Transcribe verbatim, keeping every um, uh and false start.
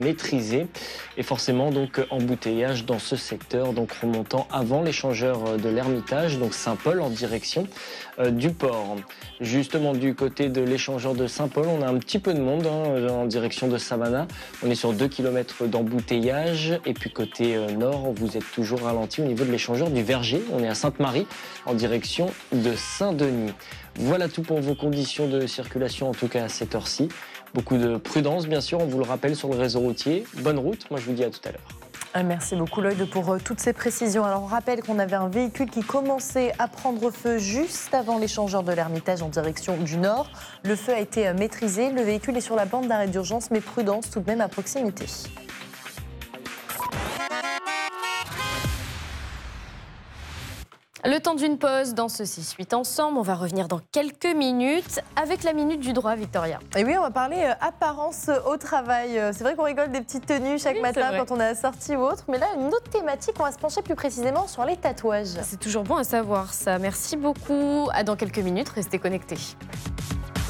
maîtrisé et forcément donc embouteillage dans ce secteur, donc remontant avant l'échangeur de l'Ermitage, donc Saint-Paul en direction euh, du port. Justement du côté de l'échangeur de Saint-Paul, on a un petit peu de monde hein, en direction de Savannah. On est sur deux kilomètres d'embouteillage et puis côté euh, nord, vous êtes toujours ralenti au niveau de l'échangeur du Verger. On est à Sainte-Marie en direction de Saint-Denis. Voilà tout pour vos conditions de circulation, en tout cas à cette heure-ci. Beaucoup de prudence, bien sûr, on vous le rappelle, sur le réseau routier. Bonne route, moi je vous dis à tout à l'heure. Merci beaucoup Lloyd pour toutes ces précisions. Alors on rappelle qu'on avait un véhicule qui commençait à prendre feu juste avant l'échangeur de l'Ermitage en direction du nord. Le feu a été maîtrisé, le véhicule est sur la bande d'arrêt d'urgence, mais prudence tout de même à proximité. Le temps d'une pause dans ce six huit ensemble. On va revenir dans quelques minutes avec la minute du droit, Victoria. Et oui, on va parler euh, apparence au travail. C'est vrai qu'on rigole des petites tenues chaque oui, matin quand on est à la sortie ou autre. Mais là, une autre thématique, on va se pencher plus précisément sur les tatouages. C'est toujours bon à savoir ça. Merci beaucoup. À dans quelques minutes, restez connectés.